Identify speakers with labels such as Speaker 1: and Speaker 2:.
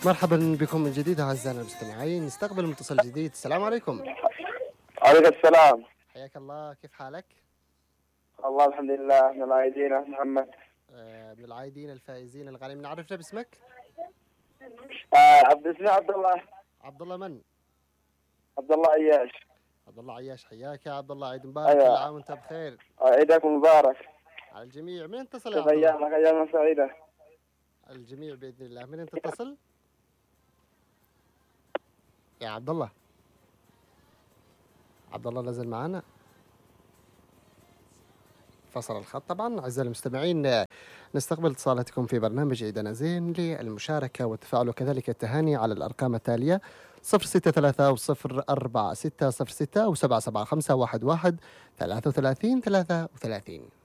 Speaker 1: مرحبا بكم من جديد أعزائنا المستمعين، نستقبل متصل جديد. السلام عليكم.
Speaker 2: عليك السلام.
Speaker 1: حياك الله، كيف حالك؟
Speaker 2: الله الحمد لله. من العايدين محمد.
Speaker 1: من العايدين الفائزين الغالبين. عرفنا باسمك؟
Speaker 2: اسمي عبد الله.
Speaker 1: عبد الله من؟
Speaker 2: عبد الله عياش.
Speaker 1: عبد الله عياش، حياك يا عبد الله، عيد مبارك. كل
Speaker 2: أيوة.
Speaker 1: عام وأنت بخير.
Speaker 2: عيدك مبارك.
Speaker 1: على الجميع. من اتصل يا
Speaker 2: كيف
Speaker 1: عبد الله؟
Speaker 2: أيامك؟ أيام سعيدة.
Speaker 1: الجميع بإذن الله. من أنت تتصل؟ يا عبد الله. عبد الله نزل معنا، فصل الخط. طبعا أعزائي المستمعين، نستقبل اتصالاتكم في برنامج عيدنا زين للمشاركة والتفاعل وكذلك التهاني على الأرقام التالية: 063 046 06 و775 11 33 33.